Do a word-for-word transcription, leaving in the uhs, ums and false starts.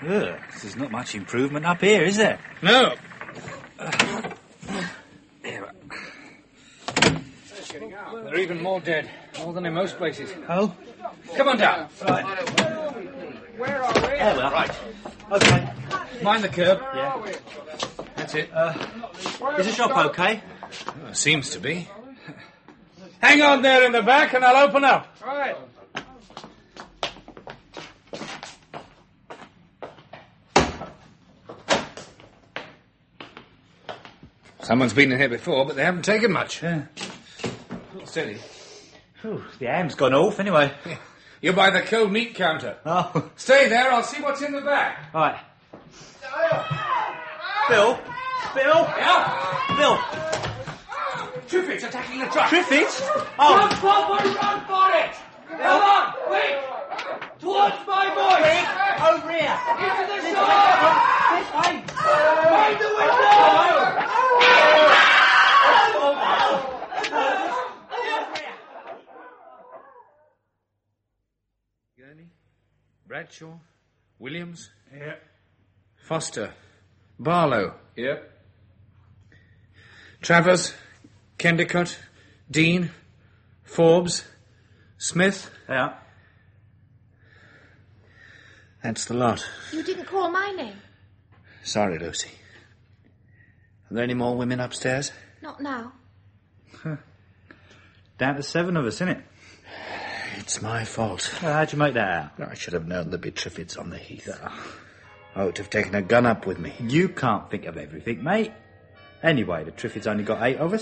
Ugh, there's not much improvement up here, is there? No. Uh, there are even more dead. More than in most places. Oh? Come on down. Right. Where are we? There we are. Right. Okay. Mind the curb. Yeah. That's it. Uh, is the shop okay? Well, seems to be. Hang on there in the back and I'll open up. Right. Someone's been in here before, but they haven't taken much. Yeah. Steady. Whew, the ham's gone off, anyway. Yeah. You're by the cold meat counter. Oh. Stay there, I'll see what's in the back. Right. Bill? Bill? Yeah? Bill? Triffitt's attacking the truck. Triffitt? Oh. Run, Papa, run for it! Come on, quick! Towards my voice! Over here. Into the shop! This way. Find the window! Gurney, Bradshaw, Williams, Yeah. Foster, Barlow, Yep. Travers, Kendicott, Dean, Forbes, Smith. Yeah. That's the lot. You didn't call my name. Sorry, Lucy. Are there any more women upstairs? Not now. Down to seven of us, isn't it? It's my fault. Well, how'd you make that out? I should have known there'd be Triffids on the heath. I would have taken a gun up with me. You can't think of everything, mate. Anyway, the Triffids only got eight of us.